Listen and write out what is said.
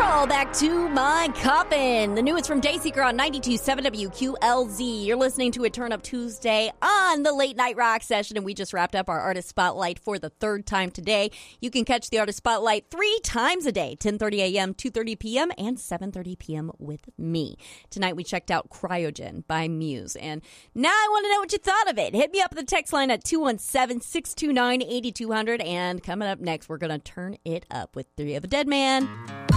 Crawl back to my coffin. The newest from Dayseeker on 92.7 WQLZ. You're listening to a Turn Up Tuesday on the Late Night Rock Session, and we just wrapped up our Artist Spotlight for the third time today. You can catch the Artist Spotlight 3 times a day, 10:30 a.m., 2:30 p.m., and 7:30 p.m. with me. Tonight we checked out Cryogen by Muse, and now I want to know what you thought of it. Hit me up at the text line at 217-629-8200, and coming up next, we're going to turn it up with Three of a Dead Man.